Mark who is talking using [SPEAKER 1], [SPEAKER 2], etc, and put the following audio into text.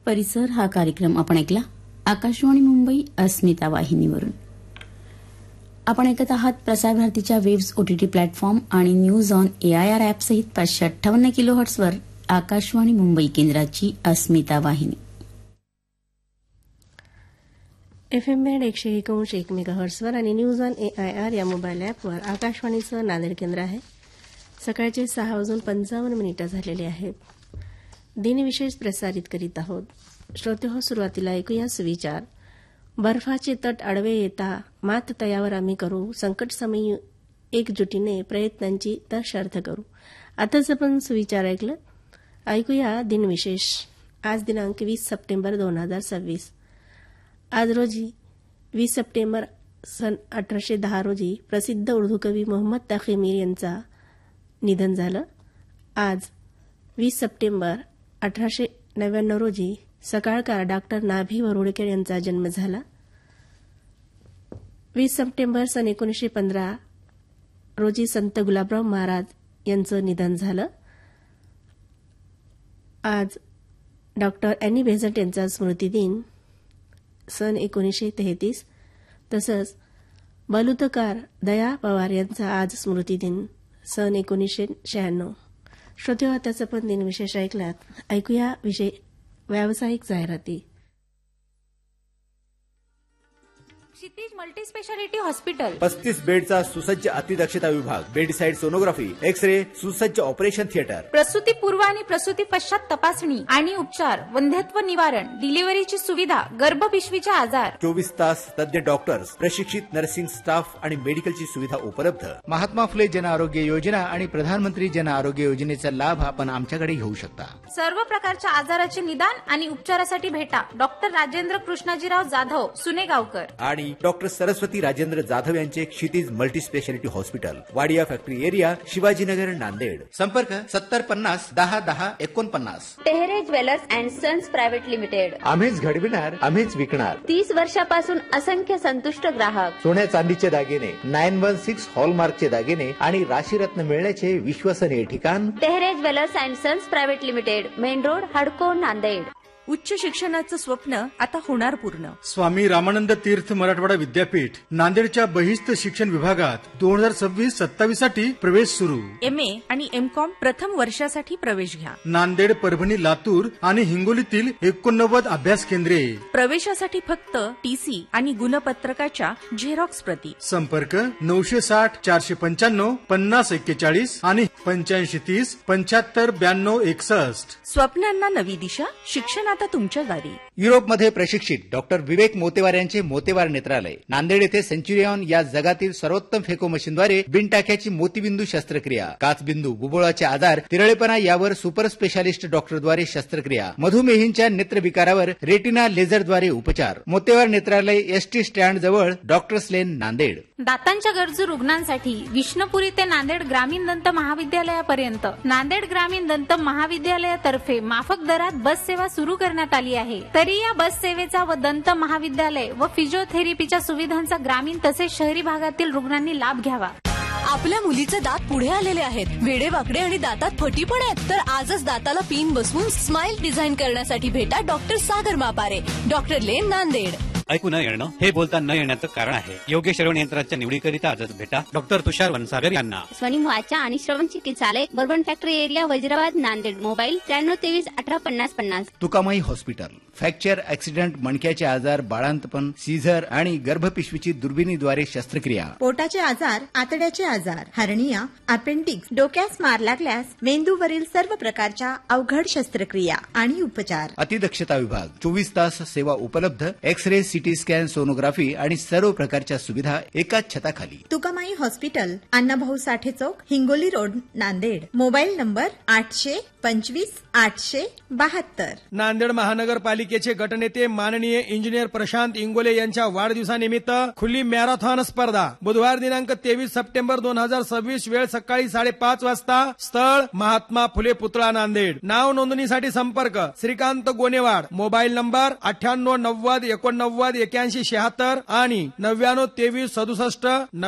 [SPEAKER 1] परिसर हा कार्यक्रम आपण ऐकला आकाशवाणी मुंबई अस्मिता वाहिनीवरून. आपण ऐकत आहात प्रसार भारतीच्या वेव्स ओटीटी प्लॅटफॉर्म आणि न्यूज ऑन एआयआर ॲप सहित 558 किलोहर्ट्झवर आकाशवाणी मुंबई केंद्राची अस्मिता वाहिनी.
[SPEAKER 2] FM बँड 101.1 मेगाहर्ट्झवर आणि न्यूज ऑन एआयआर या मोबाईल ॲपवर आकाशवाणीचं नांदेड केंद्र आहे. सकाळचे 6:55 झालेले आहेत. दिनविशेष प्रसारित करीत आहोत. श्रोतेहो, सुरुवातीला ऐकूया सुविचार. बर्फाचे तट आडवे येता मात तयावर आम्ही करू, संकटसमयी एकजुटीने प्रयत्नांची दशर्थ करू. आताच आपण सुविचार ऐकलं. ऐकूया दिनविशेष. आज दिनांक 20 सप्टेंबर 2026. आज रोजी 20 सप्टेंबर सन 1810 रोजी प्रसिद्ध उर्दू कवी मोहम्मद तकी मीर यांचा निधन झालं. आज 20 सप्टेंबर 1899 रोजी सकाळकार डॉक्टर नाभी वरुडकर यांचा जन्म झाला. 20 सप्टेंबर सन 1915 रोजी संत गुलाबराव महाराज यांचं निधन झालं. आज डॉक्टर अॅनी बेझंट यांचा स्मृतिदिन सन 1933. तसंच बलुतकार दया पवार यांचा आज स्मृतिदिन सन 1996. श्रोतेहो, त्याचं पण दिनविशेष ऐकलात. ऐकूया व्यावसायिक जाहिराती.
[SPEAKER 3] क्षितिज मल्टी स्पेशालिटी हॉस्पिटल
[SPEAKER 4] 35 बेडचा सुसज्ज अतिदक्षता विभाग, बेडसाइड सोनोग्राफी, एक्स-रे, सुसज्ज ऑपरेशन थिएटर,
[SPEAKER 3] प्रसूती पूर्व आणि प्रसूती पश्चात तपासणी आणि उपचार, वंध्यत्व निवारण, डिलिव्हरीची सुविधा, गर्भपिशवीचे आजार,
[SPEAKER 4] 24 तास तज्ञ डॉक्टर्स, प्रशिक्षित नर्सिंग स्टाफ आणि मेडिकलची सुविधा उपलब्ध. महात्मा फुले जन आरोग्य योजना आणि प्रधानमंत्री जन आरोग्य योजनेचा लाभ आपण आमच्याकडे घेऊ शकता.
[SPEAKER 3] सर्व प्रकारच्या आजाराचे निदान आणि उपचारासाठी भेटा डॉक्टर राजेंद्र कृष्णाजीराव जाधव सुनेगावकर
[SPEAKER 4] आणि डॉक्टर सरस्वती राजेंद्र जाधव यांचे क्षितिज multi speciality hospital, Wadia factory area, Shivajinagar, Nanded. संपर्क 7050101049.
[SPEAKER 5] Tehre jewellers and sons private limited.
[SPEAKER 4] आम्हीच घडविणार, आम्हीच विकणार.
[SPEAKER 5] 30 वर्षापासून असंख्य संतुष्ट ग्राहक.
[SPEAKER 4] सोन्या चांदीचे दागिने, 916 हॉलमार्कचे दागिने आणि राशीरत्न मिळण्याचे विश्वसनीय ठिकाण
[SPEAKER 5] Tehre jewellers and sons private limited, main road, हडको, नांदेड.
[SPEAKER 6] उच्च शिक्षणाचं स्वप्न आता होणार पूर्ण.
[SPEAKER 7] स्वामी रामानंद तीर्थ मराठवाडा विद्यापीठ नांदेडच्या बहिस्त शिक्षण विभागात 2026-27 साठी प्रवेश सुरू.
[SPEAKER 6] MA आणि MCOM प्रथम वर्षासाठी प्रवेश घ्या.
[SPEAKER 7] नांदेड, परभणी, लातूर आणि हिंगोलीतील 89 अभ्यास केंद्रे.
[SPEAKER 6] प्रवेशासाठी फक्त TC आणि गुणपत्रकाच्या झेरॉक्स प्रती.
[SPEAKER 7] संपर्क 960 495 5041 आणि 8530 75 92 61.
[SPEAKER 6] स्वप्नांना नवी दिशा, शिक्षण आता तुमच्या दारी.
[SPEAKER 4] युरोपमध्ये प्रशिक्षित डॉक्टर विवेक मोतेवार यांचे मोतेवार नेत्रालय, नांदेड येथे सेंच्युरियन या जगातील सर्वोत्तम फेको मशीनद्वारे बिनटाक्याची मोतीबिंदू शस्त्रक्रिया, काचबिंदू, बुबुळाचे आजार, तिरळेपणा यावर सुपर स्पेशालिस्ट डॉक्टरद्वारे शस्त्रक्रिया, मधुमेहींच्या नेत्रविकारावर रेटिना लेझरद्वारे उपचार. मोतेवार नेत्रालय ST स्टँड जवळ डॉक्टर्स लेन, नांदेड.
[SPEAKER 3] दातांच्या गरजू रुग्णांसाठी विष्णुपुरी ते नांदेड ग्रामीण दंत महाविद्यालयापर्यंत नांदेड ग्रामीण दंत महाविद्यालयातर्फे माफक दरात बस सेवा सुरू करण्यात आली आहे. तरी या बस सेवेचा व दंत महाविद्यालय व फिजिओथेरपीच्या सुविधांचा ग्रामीण तसेच शहरी भागातील रुग्णांनी लाभ घ्यावा.
[SPEAKER 8] आपल्या मुलीचे दात पुढे आलेले आहेत, वेडेवाकडे आणि दातात फटी पण आहेत. तर आजच दाताला पिन बसवून स्माइल डिझाईन करण्यासाठी भेटा डॉक्टर सागर मापारे, डॉक्टर लेन, नांदेड.
[SPEAKER 9] ऐकू न येणं हे बोलता न येण्याचं कारण आहे. योग्य श्रवण यंत्राच्या निवडीकरिता आजच भेटा डॉक्टर तुषार वनसागर यांना.
[SPEAKER 5] स्वनिम वाचा आणि श्रवण चिकित्सालय, bourbon factory area, वज्राबाद, Nanded. Mobile 9323185050.
[SPEAKER 4] Tukamai hospital. Fracture, accident, मणक्याचे आजार, बाळांतपण, सीझर आणि गर्भपिशवीची दुर्बिणीद्वारे शस्त्रक्रिया.
[SPEAKER 10] पोटाचे आजार, आतड्याचे आजार, हर्निया, अपेंडिक्स, डोक्यास मार लागल्यास मेंदूवरील सर्व प्रकारच्या अवघड शस्त्रक्रिया आणि उपचार.
[SPEAKER 4] अतिदक्षता विभाग, 24 तास सेवा उपलब्ध. एक्स-रे, CT स्कॅन, सोनोग्राफी आणि सर्व प्रकारच्या सुविधा एकाच छताखाली.
[SPEAKER 10] तुकामाई हॉस्पिटल, अण्णाभाऊ साठे चौक, Hingoli road, Nanded. Mobile number 825-872.
[SPEAKER 11] Nanded महानगरपालिकेचे गटनेते माननीय इंजिनियर प्रशांत इंगोले यांच्या वाढदिवसानिमित्त खुली मॅरेथॉन स्पर्धा बुधवार दिनांक 23 सप्टेंबर 2026, वेळ सकाळी 5:30 वाजता. स्थळ महात्मा फुले पुतळा, नांदेड. नाव नोंदणीसाठी संपर्क श्रीकांत गोनेवाड. मोबाईल नंबर 989089 8176 आणि 992367